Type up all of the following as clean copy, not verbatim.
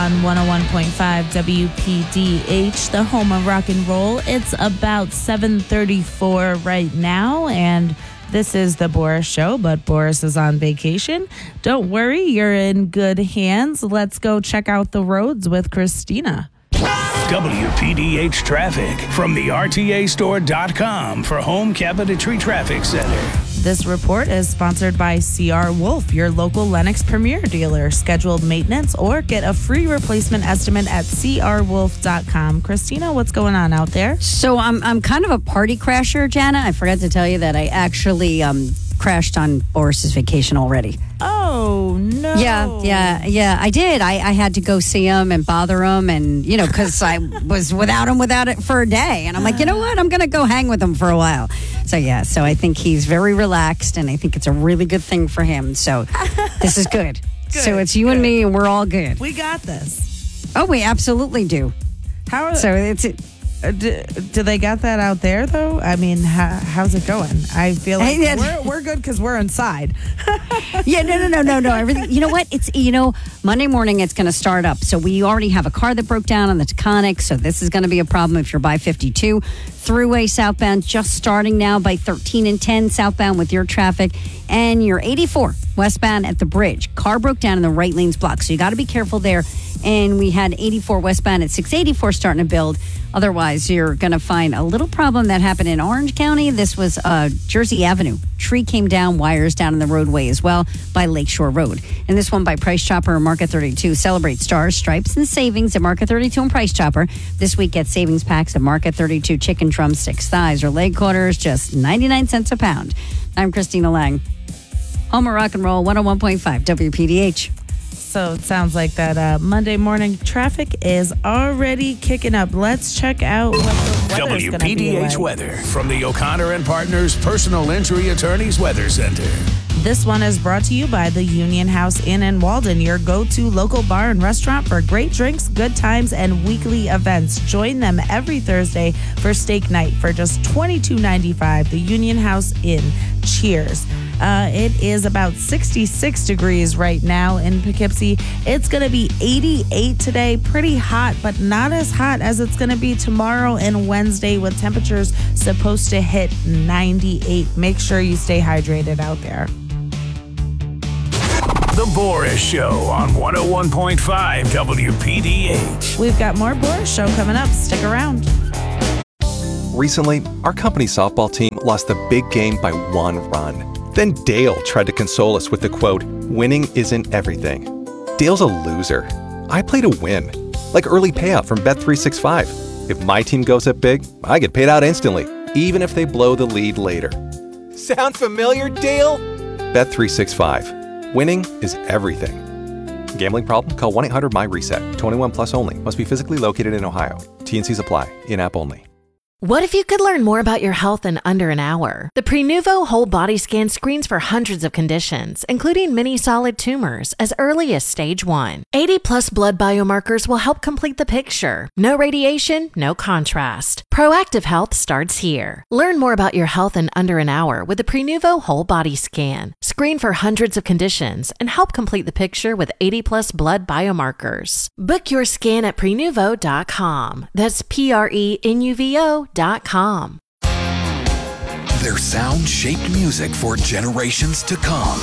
On 101.5 WPDH, the home of rock and roll. It's about 7:34 right now, and this is the Boris Show, but Boris is on vacation. Don't worry, you're in good hands. Let's go check out the roads with Christina. WPDH traffic from the RTAstore.com for Home Cabinetry Traffic Center. This report is sponsored by C.R. Wolf, your local Lennox Premier dealer. Scheduled maintenance or get a free replacement estimate at crwolf.com. Christina, what's going on out there? So I'm kind of a party crasher, Jana. I forgot to tell you that I actually crashed on Boris's vacation already. Oh, no. Yeah, I did. I had to go see him and bother him, and, because I was without it for a day. And I'm like, you know what? I'm going to go hang with him for a while. So I think he's very relaxed, and I think it's a really good thing for him. So this is good. So it's you and me, and we're all good. We got this. Oh, we absolutely do. Do they got that out there, though? I mean, how's it going? I feel like we're good because we're inside. Yeah, no. Everything. You know what? It's, Monday morning it's going to start up. So we already have a car that broke down on the Taconic. So this is going to be a problem if you're by 52. Thruway southbound just starting now by 13 and 10 southbound with your traffic. And you're 84 westbound at the bridge. Car broke down in the right lane's blocked. So you got to be careful there. And we had 84 westbound at 684 starting to build. Otherwise, you're going to find a little problem that happened in Orange County. This was Jersey Avenue. Tree came down, wires down in the roadway as well by Lakeshore Road. And this one by Price Chopper and Market 32. Celebrate stars, stripes, and savings at Market 32 and Price Chopper. This week, get savings packs at Market 32 chicken drumsticks, thighs, or leg quarters, just 99 cents a pound. I'm Christina Lang. Home of Rock and Roll, 101.5 WPDH. So it sounds like that Monday morning traffic is already kicking up. Let's check out what the weather's going to be like. WPDH weather from the O'Connor and Partners Personal Injury Attorneys Weather Center. This one is brought to you by the Union House Inn in Walden, your go-to local bar and restaurant for great drinks, good times, and weekly events. Join them every Thursday for steak night for just $22.95. The Union House Inn. Cheers. It is about 66 degrees right now in Poughkeepsie. It's going to be 88 today. Pretty hot, but not as hot as it's going to be tomorrow and Wednesday with temperatures supposed to hit 98. Make sure you stay hydrated out there. The Boris Show on 101.5 WPDH. We've got more Boris Show coming up. Stick around. Recently, our company softball team lost the big game by 1 run. Then Dale tried to console us with the quote, "Winning isn't everything." Dale's a loser. I play to win, like early payout from Bet365. If my team goes up big, I get paid out instantly, even if they blow the lead later. Sound familiar, Dale? Bet365. Winning is everything. Gambling problem? Call 1-800-MY-RESET. 21 plus only. Must be physically located in Ohio. T&Cs apply. In-app only. What if you could learn more about your health in under an hour? The Prenuvo Whole Body Scan screens for hundreds of conditions, including many solid tumors, as early as stage 1. 80-plus blood biomarkers will help complete the picture. No radiation, no contrast. Proactive health starts here. Learn more about your health in under an hour with the Prenuvo Whole Body Scan. Screen for hundreds of conditions and help complete the picture with 80-plus blood biomarkers. Book your scan at Prenuvo.com. That's Prenuvo.com. Their sound shaped music for generations to come.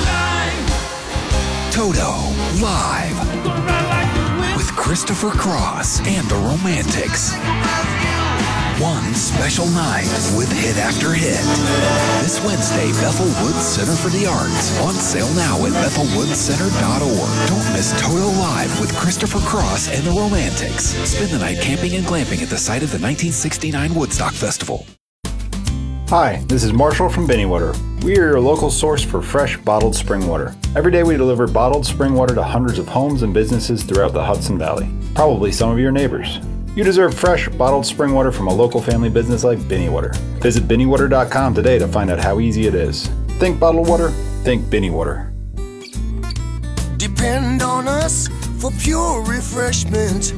Toto live with Christopher Cross and the Romantics. One special night with hit after hit. This Wednesday, Bethel Woods Center for the Arts. On sale now at BethelWoodsCenter.org. Don't miss Toto Live with Christopher Cross and the Romantics. Spend the night camping and glamping at the site of the 1969 Woodstock Festival. Hi, this is Marshall from Binnywater. We are your local source for fresh, bottled spring water. Every day we deliver bottled spring water to hundreds of homes and businesses throughout the Hudson Valley. Probably some of your neighbors. You deserve fresh, bottled spring water from a local family business like Binnywater. Visit Binnywater.com today to find out how easy it is. Think bottled water, think Binnywater. Depend on us for pure refreshment.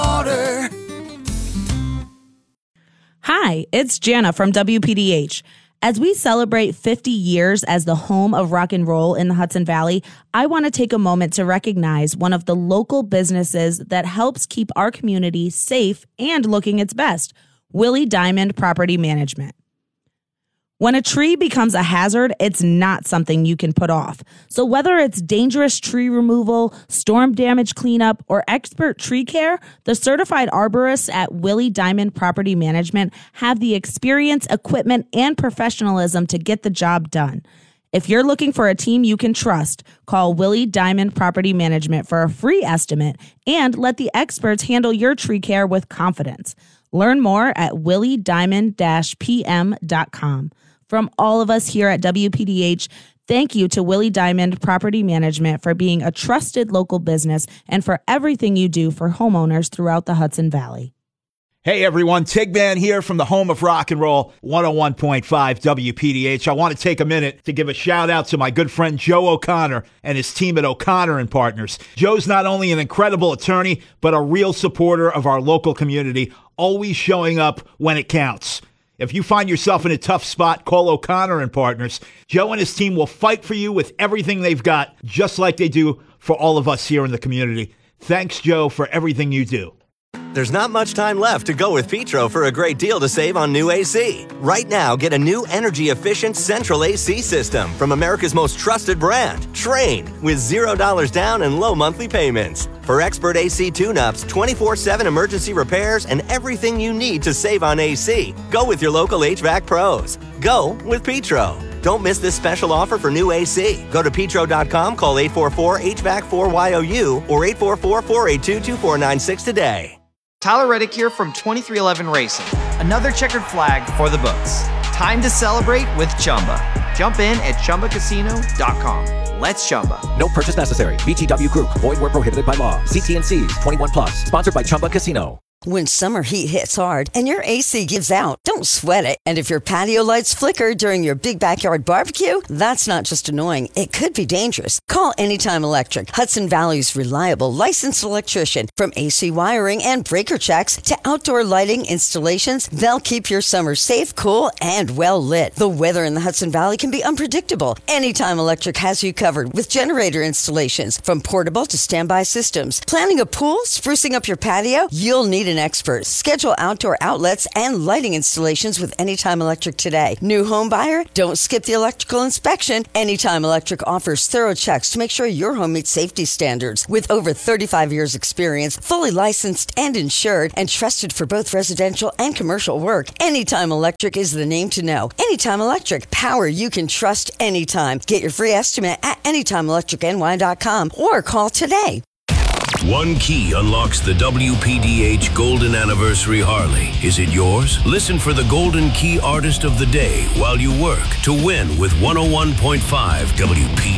Binnywater. Hi, it's Jana from WPDH. As we celebrate 50 years as the home of rock and roll in the Hudson Valley, I want to take a moment to recognize one of the local businesses that helps keep our community safe and looking its best, Willie Diamond Property Management. When a tree becomes a hazard, it's not something you can put off. So whether it's dangerous tree removal, storm damage cleanup, or expert tree care, the certified arborists at Willie Diamond Property Management have the experience, equipment, and professionalism to get the job done. If you're looking for a team you can trust, call Willie Diamond Property Management for a free estimate and let the experts handle your tree care with confidence. Learn more at williediamond-pm.com. From all of us here at WPDH, thank you to Willie Diamond Property Management for being a trusted local business and for everything you do for homeowners throughout the Hudson Valley. Hey everyone, Tigman here from the home of rock and roll, 101.5 WPDH. I want to take a minute to give a shout out to my good friend Joe O'Connor and his team at O'Connor and Partners. Joe's not only an incredible attorney, but a real supporter of our local community, always showing up when it counts. If you find yourself in a tough spot, call O'Connor and Partners. Joe and his team will fight for you with everything they've got, just like they do for all of us here in the community. Thanks, Joe, for everything you do. There's not much time left to go with Petro for a great deal to save on new AC. Right now, get a new energy-efficient central AC system from America's most trusted brand, Trane, with $0 down and low monthly payments. For expert AC tune-ups, 24/7 emergency repairs, and everything you need to save on AC, go with your local HVAC pros. Go with Petro. Don't miss this special offer for new AC. Go to petro.com, call 844-HVAC-4YOU or 844-482-2496 today. Tyler Reddick here from 2311 Racing. Another checkered flag for the books. Time to celebrate with Chumba. Jump in at ChumbaCasino.com. Let's Chumba. No purchase necessary. VGW Group. Void where prohibited by law. See T&Cs. 21 plus. Sponsored by Chumba Casino. When summer heat hits hard and your AC gives out, don't sweat it. And if your patio lights flicker during your big backyard barbecue, that's not just annoying. It could be dangerous. Call Anytime Electric, Hudson Valley's reliable licensed electrician. From AC wiring and breaker checks to outdoor lighting installations, they'll keep your summer safe, cool, and well lit. The weather in the Hudson Valley can be unpredictable. Anytime Electric has you covered with generator installations, from portable to standby systems. Planning a pool, sprucing up your patio? You'll need an expert. Schedule outdoor outlets and lighting installations with Anytime Electric today. New home buyer? Don't skip the electrical inspection. Anytime Electric offers thorough checks to make sure your home meets safety standards. With over 35 years experience, fully licensed and insured, and trusted for both residential and commercial work, Anytime Electric is the name to know. Anytime Electric. Power you can trust anytime. Get your free estimate at anytimeelectricny.com or call today. One key unlocks the WPDH Golden Anniversary Harley. Is it yours? Listen for the Golden Key Artist of the Day while you work to win with 101.5 WPDH.